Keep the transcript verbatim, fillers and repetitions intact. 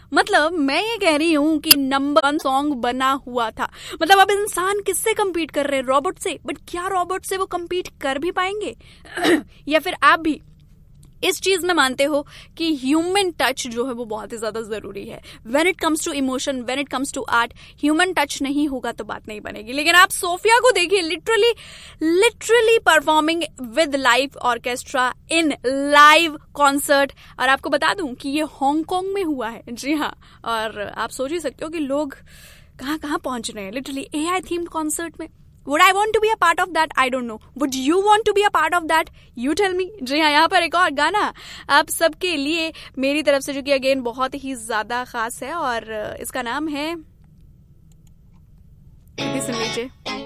मतलब मैं ये कह रही हूँ कि नंबर वन सॉन्ग बना हुआ था। मतलब अब इंसान किससे compete कर रहे हैं? रोबोट से। बट क्या रोबोट से वो compete कर भी पाएंगे? या फिर आप भी इस चीज में मानते हो कि ह्यूमन टच जो है वो बहुत ही ज्यादा जरूरी है? When it comes to emotion, when it comes to art, human touch नहीं होगा तो बात नहीं बनेगी। लेकिन आप सोफिया को देखिए, literally literally performing with live orchestra in live concert. और आपको बता दूं कि ये हांगकांग में हुआ है। जी हाँ, और आप सोच ही सकते हो कि लोग कहाँ कहाँ पहुंच रहे हैं लिटरली ए आई थीम्ड कॉन्सर्ट में। Would I want to be a part of that? I don't know. Would you want to be a part of that? You tell me. जी हाँ, यहाँ पर एक और गाना आप सबके लिए मेरी तरफ से, जो कि अगेन बहुत ही ज्यादा खास है, और इसका नाम है, सुन लीजिए।